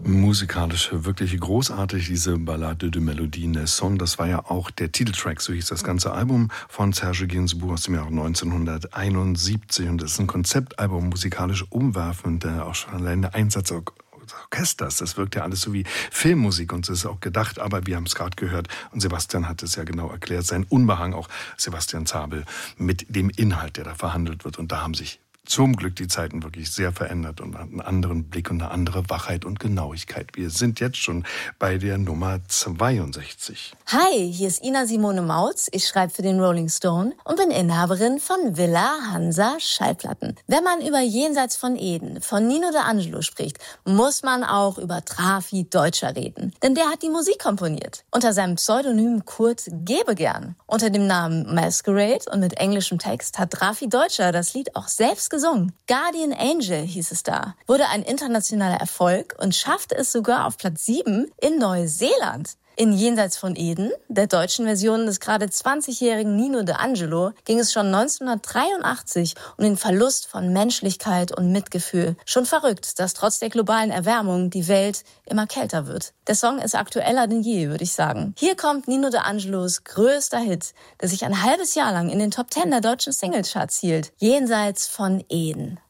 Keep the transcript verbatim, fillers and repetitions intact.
Musikalisch wirklich großartig, diese Ballade de Melodie. Der Song, das war ja auch der Titeltrack, so hieß das ganze Album von Serge Gainsbourg aus dem Jahr neunzehnhunderteinundsiebzig. Und das ist ein Konzeptalbum, musikalisch umwerfend, auch schon allein der Einsatz des Orchesters, das wirkt ja alles so wie Filmmusik und so ist auch gedacht, aber wir haben es gerade gehört und Sebastian hat es ja genau erklärt, sein Unbehagen auch Sebastian Zabel mit dem Inhalt, der da verhandelt wird und da haben sich zum Glück die Zeiten wirklich sehr verändert und einen anderen Blick und eine andere Wachheit und Genauigkeit. Wir sind jetzt schon bei der Nummer zweiundsechzig. Hi, hier ist Ina Simone Mautz. Ich schreibe für den Rolling Stone und bin Inhaberin von Villa Hansa Schallplatten. Wenn man über Jenseits von Eden von Nino D'Angelo spricht, muss man auch über Trafi Deutscher reden. Denn der hat die Musik komponiert. Unter seinem Pseudonym Kurt Gebegern. Unter dem Namen Masquerade und mit englischem Text hat Trafi Deutscher das Lied auch selbst gesungen. Guardian Angel hieß es da. Wurde ein internationaler Erfolg und schaffte es sogar auf Platz sieben in Neuseeland. In Jenseits von Eden, der deutschen Version des gerade zwanzigjährigen Nino D'Angelo, ging es schon neunzehnhundertdreiundachtzig um den Verlust von Menschlichkeit und Mitgefühl. Schon verrückt, dass trotz der globalen Erwärmung die Welt immer kälter wird. Der Song ist aktueller denn je, würde ich sagen. Hier kommt Nino D'Angelos größter Hit, der sich ein halbes Jahr lang in den Top Ten der deutschen Singlecharts hielt. Jenseits von Eden.